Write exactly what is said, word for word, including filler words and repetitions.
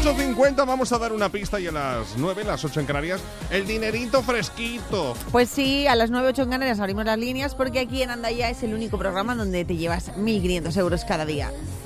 ocho cincuenta vamos a dar una pista y a las nueve, las ocho en Canarias, el dinerito fresquito. Pues sí, a las nueve, ocho en Canarias abrimos las líneas porque aquí en Anda Ya es el único programa donde te llevas mil quinientos euros cada día.